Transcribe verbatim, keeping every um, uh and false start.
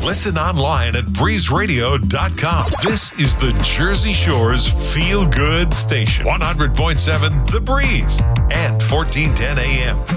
Listen online at breeze radio dot com. This is the Jersey Shore's feel-good station. one hundred point seven The Breeze and fourteen ten A M.